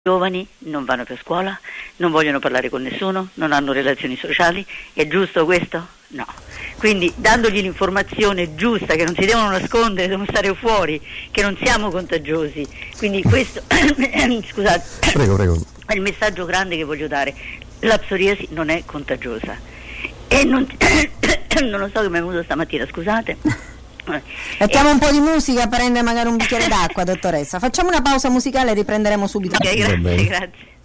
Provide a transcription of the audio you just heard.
giovani non vanno più a scuola, non vogliono parlare con nessuno, non hanno relazioni sociali. È giusto questo? No. Quindi dandogli l'informazione giusta, che non si devono nascondere, devono stare fuori, che non siamo contagiosi. Quindi questo scusate, prego. È il messaggio grande che voglio dare. La psoriasi non è contagiosa. E non lo so che mi è venuto stamattina, scusate. Mettiamo un po' di musica, prende magari un bicchiere d'acqua, dottoressa. Facciamo una pausa musicale e riprenderemo subito. Ok, grazie.